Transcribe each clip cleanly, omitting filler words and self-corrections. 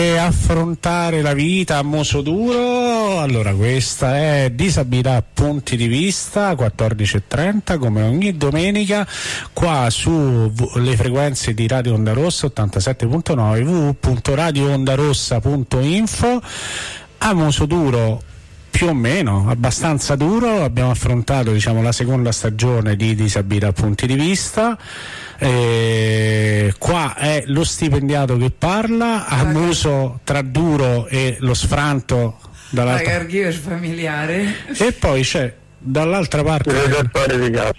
affrontare la vita a muso duro. Allora, questa è Disabilità Punti di Vista, 14:30, come ogni domenica qua sulle frequenze di Radio Onda Rossa 87.9, www.radioondarossa.info. A muso duro, più o meno abbastanza duro, abbiamo affrontato, diciamo, la seconda stagione di Disabilità Punti di Vista. Qua è lo stipendiato che parla, a muso tra duro e lo sfranto dall'altra, la caregiver familiare, e poi c'è dall'altra parte il redattore di cassa.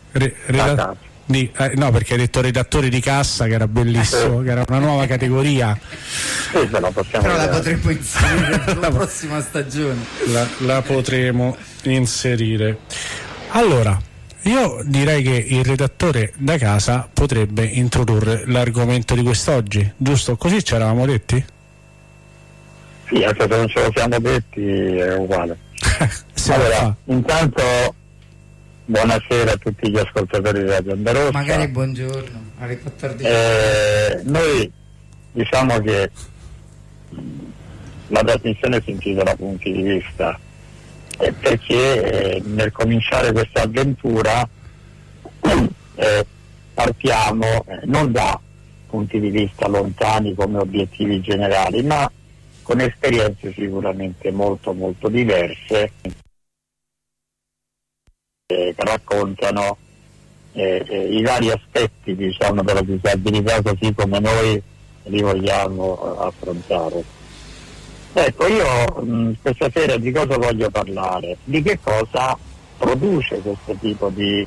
No, perché hai detto redattori di cassa, che era bellissimo, che era una nuova categoria. Sì, però la potremmo inserire nella prossima stagione. La potremo inserire. Allora, io direi che il redattore da casa potrebbe introdurre l'argomento di quest'oggi, giusto? Così ci eravamo detti? Sì, anche se non ce lo siamo detti è uguale. Allora, intanto buonasera a tutti gli ascoltatori di Radio Onda Rossa. Magari buongiorno, alle 14. Noi diciamo che la trasmissione si intitola Punti di Vista perché nel cominciare questa avventura partiamo non da punti di vista lontani come obiettivi generali, ma con esperienze sicuramente molto molto diverse che raccontano i vari aspetti, diciamo, della disabilità così come noi li vogliamo affrontare. Ecco, io questa sera di cosa voglio parlare? Di che cosa produce questo tipo di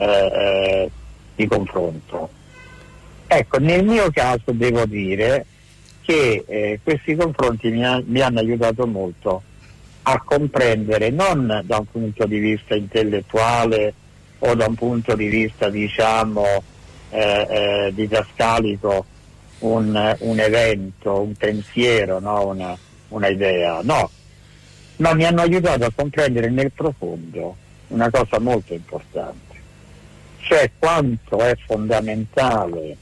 confronto? Ecco, nel mio caso devo dire che questi confronti mi hanno aiutato molto a comprendere, non da un punto di vista intellettuale o da un punto di vista, diciamo, didascalico, un evento, un pensiero, no? Una idea, no, ma mi hanno aiutato a comprendere nel profondo una cosa molto importante, cioè quanto è fondamentale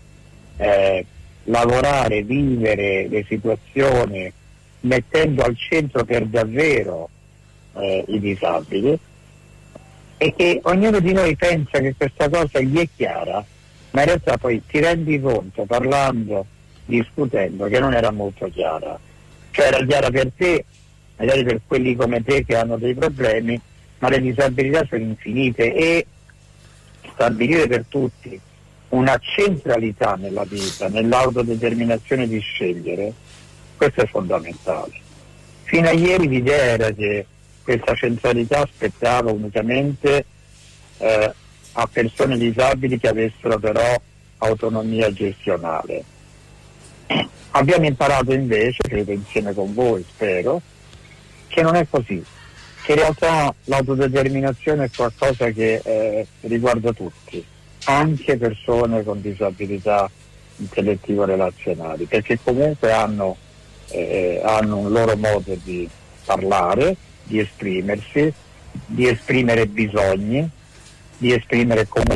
lavorare, vivere le situazioni mettendo al centro per davvero i disabili, e che ognuno di noi pensa che questa cosa gli è chiara, ma in realtà poi ti rendi conto, parlando, discutendo, che non era molto chiara. Cioè era chiara per te, magari per quelli come te che hanno dei problemi, ma le disabilità sono infinite, e stabilire per tutti una centralità nella vita, nell'autodeterminazione di scegliere, questo è fondamentale. Fino a ieri l'idea era che questa centralità spettava unicamente a persone disabili che avessero però autonomia gestionale. Abbiamo imparato invece, credo insieme con voi, spero, che non è così, che in realtà l'autodeterminazione è qualcosa che riguarda tutti, anche persone con disabilità intellettivo-relazionali, perché comunque hanno un loro modo di parlare, di esprimersi, di esprimere bisogni, di esprimere come,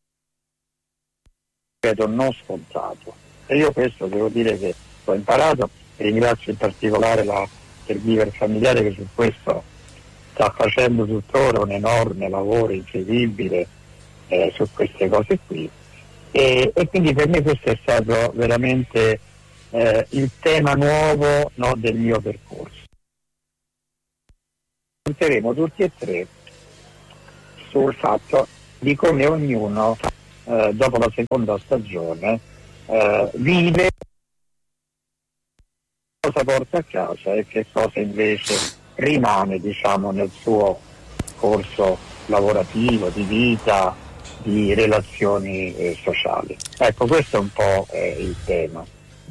ripeto, non scontato. E io questo devo dire che ho imparato, e ringrazio in particolare la caregiver familiare che su questo sta facendo tuttora un enorme lavoro incredibile su queste cose qui, e quindi per me questo è stato veramente il tema nuovo, no, del mio percorso. Penseremo tutti e tre sul fatto di come ognuno dopo la seconda stagione vive, cosa porta a casa e che cosa invece rimane, diciamo, nel suo corso lavorativo, di vita, di relazioni sociali. Ecco, questo è un po' il tema.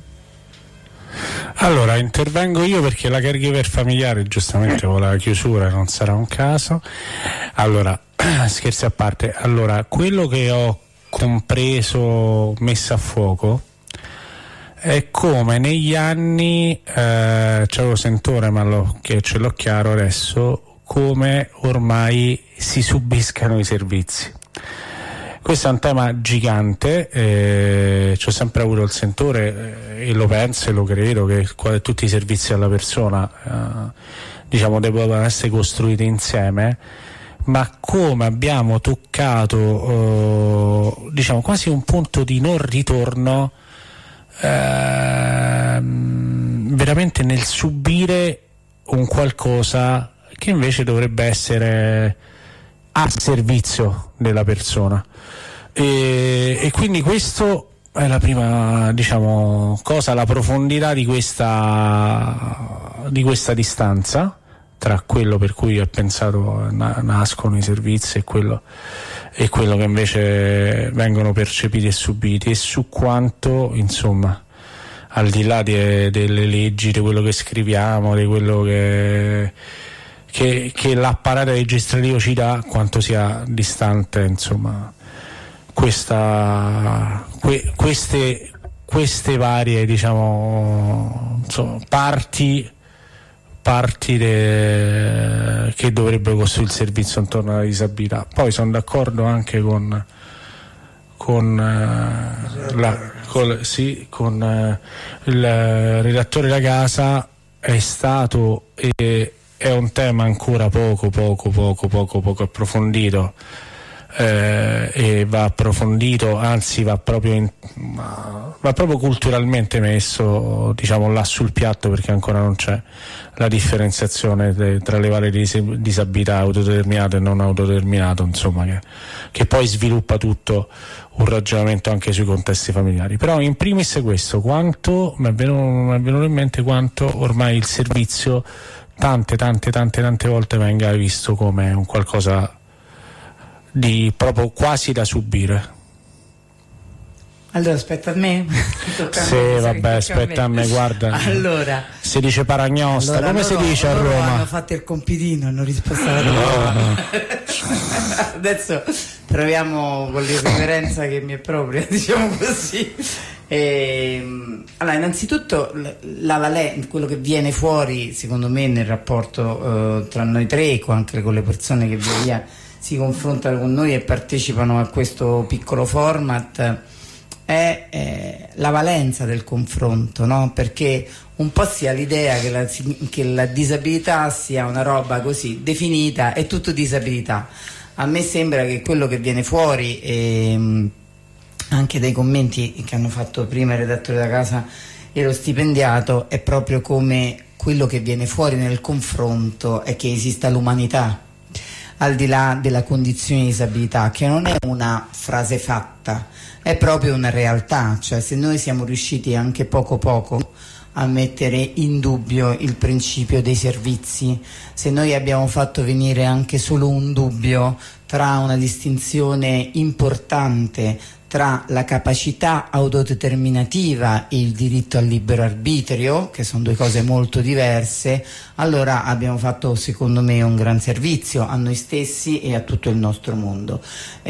Allora, intervengo io perché la caregiver familiare giustamente vuole la chiusura, non sarà un caso. Allora, scherzi a parte, allora, quello che ho compreso, messa a fuoco, è come negli anni, c'avevo sentore ma che ce l'ho chiaro adesso, come ormai si subiscano i servizi. Questo è un tema gigante, ci ho sempre avuto il sentore e lo penso e lo credo che tutti i servizi alla persona devono essere costruiti insieme, ma come abbiamo toccato quasi un punto di non ritorno veramente nel subire un qualcosa che invece dovrebbe essere a servizio della persona, e quindi questo è la prima cosa, la profondità di questa distanza tra quello per cui è pensato nascono i servizi e quello che invece vengono percepiti e subiti, e su quanto insomma al di là delle leggi, di quello che scriviamo, di quello che l'apparato registrativo ci dà, quanto sia distante insomma queste varie parti che dovrebbero costruire il servizio intorno alla disabilità. Poi sono d'accordo anche con il redattore La Casa, è stato e è un tema ancora poco approfondito, e va approfondito, anzi va proprio culturalmente messo là sul piatto, perché ancora non c'è la differenziazione tra le varie disabilità autodeterminato e non autodeterminato, insomma, che poi sviluppa tutto un ragionamento anche sui contesti familiari. Però in primis questo, quanto mi è venuto in mente quanto ormai il servizio tante volte venga visto come un qualcosa di proprio quasi da subire. Allora aspetta a me. Aspetta a me, guarda. Allora, si dice paragnosta, come si dice a Roma? Hanno fatto il compitino, hanno risposto alla domanda. Adesso proviamo con l'irriverenza che mi è propria, diciamo così. Allora, innanzitutto quello che viene fuori, secondo me, nel rapporto tra noi tre e anche con le persone che via si confrontano con noi e partecipano a questo piccolo format, è la valenza del confronto, no? Perché un po' si ha l'idea che la disabilità sia una roba così definita, è tutto disabilità. A me sembra che quello che viene fuori, anche dai commenti che hanno fatto prima il redattore da Casa e lo stipendiato, è proprio come quello che viene fuori nel confronto è che esista l'umanità al di là della condizione di disabilità, che non è una frase fatta, è proprio una realtà. Cioè, se noi siamo riusciti anche poco a mettere in dubbio il principio dei servizi, se noi abbiamo fatto venire anche solo un dubbio tra una distinzione importante tra la capacità autodeterminativa e il diritto al libero arbitrio, che sono due cose molto diverse, allora abbiamo fatto, secondo me, un gran servizio a noi stessi e a tutto il nostro mondo,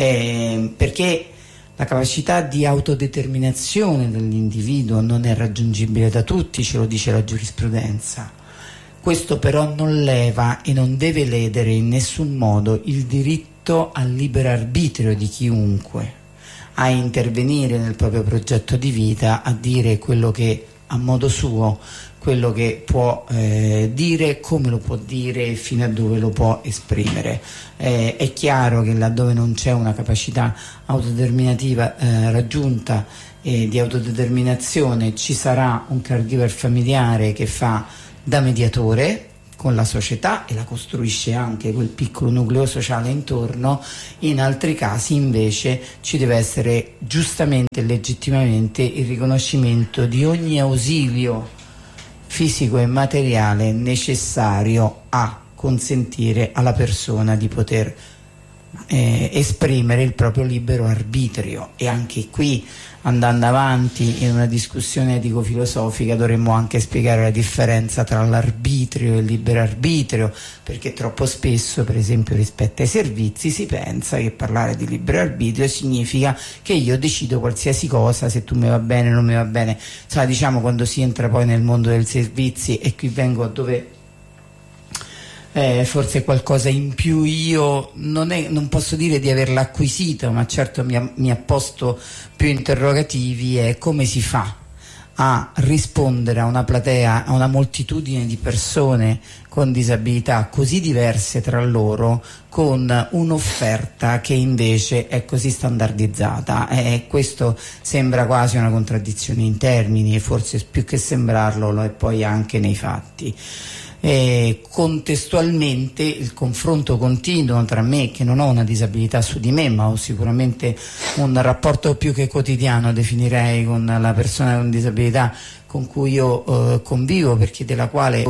perché la capacità di autodeterminazione dell'individuo non è raggiungibile da tutti, ce lo dice la giurisprudenza. Questo però non leva e non deve ledere in nessun modo il diritto al libero arbitrio di chiunque a intervenire nel proprio progetto di vita, a dire quello che a modo suo, quello che può dire, come lo può dire e fino a dove lo può esprimere. È chiaro che laddove non c'è una capacità autodeterminativa raggiunta di autodeterminazione, ci sarà un caregiver familiare che fa da mediatore con la società e la costruisce anche quel piccolo nucleo sociale intorno. In altri casi invece ci deve essere giustamente e legittimamente il riconoscimento di ogni ausilio fisico e materiale necessario a consentire alla persona di poter esprimere il proprio libero arbitrio. E anche qui, andando avanti in una discussione etico-filosofica, dovremmo anche spiegare la differenza tra l'arbitrio e il libero arbitrio, perché troppo spesso, per esempio rispetto ai servizi, si pensa che parlare di libero arbitrio significa che io decido qualsiasi cosa, se tu mi va bene o non mi va bene. Insomma, diciamo, quando si entra poi nel mondo dei servizi, e qui vengo a dove forse qualcosa in più io non posso dire di averla acquisito, ma certo mi ha posto più interrogativi. È come si fa a rispondere a una platea, a una moltitudine di persone con disabilità così diverse tra loro, con un'offerta che invece è così standardizzata. Questo sembra quasi una contraddizione in termini, e forse più che sembrarlo lo è poi anche nei fatti. Contestualmente il confronto continuo tra me, che non ho una disabilità su di me, ma ho sicuramente un rapporto più che quotidiano, definirei, con la persona con disabilità con cui io convivo, perché della quale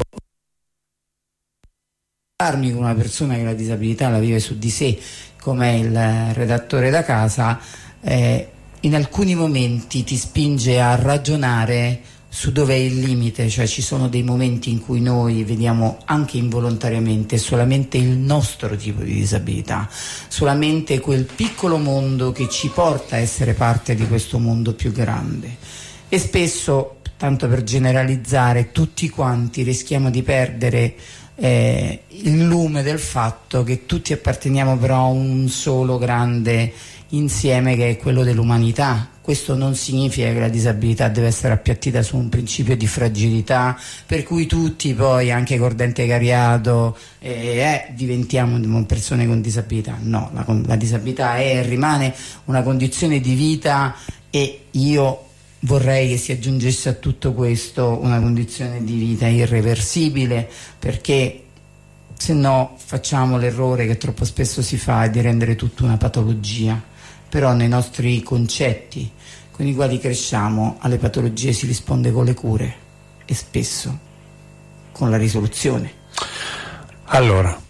con una persona che la disabilità la vive su di sé, come il redattore da casa, in alcuni momenti ti spinge a ragionare su dove è il limite. Cioè ci sono dei momenti in cui noi vediamo anche involontariamente solamente il nostro tipo di disabilità, solamente quel piccolo mondo che ci porta a essere parte di questo mondo più grande, e spesso, tanto per generalizzare, tutti quanti rischiamo di perdere il lume del fatto che tutti apparteniamo però a un solo grande insieme, che è quello dell'umanità. Questo non significa che la disabilità deve essere appiattita su un principio di fragilità per cui tutti poi, anche col dente cariato, diventiamo persone con disabilità. No, la disabilità è e rimane una condizione di vita, e io vorrei che si aggiungesse a tutto questo una condizione di vita irreversibile, perché se no facciamo l'errore che troppo spesso si fa di rendere tutto una patologia. Però nei nostri concetti con i quali cresciamo alle patologie si risponde con le cure, e spesso con la risoluzione. Allora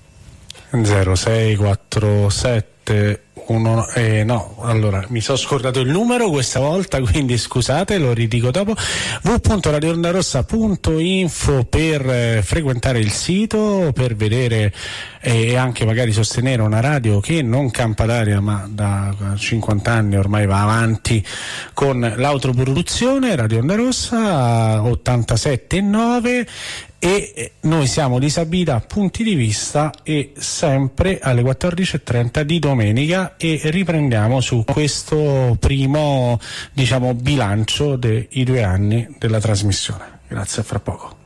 0647 allora mi sono scordato il numero questa volta, quindi scusate, lo ridico dopo. www.radioondarossa.info per frequentare il sito, per vedere e anche magari sostenere una radio che non campa d'aria, ma da 50 anni ormai va avanti con l'autoproduzione. Radio Onda Rossa 87.9, e noi siamo Disabilità Punti di Vista, e sempre alle 14.30 di domenica, e riprendiamo su questo primo bilancio dei 2 anni della trasmissione. Grazie, a fra poco.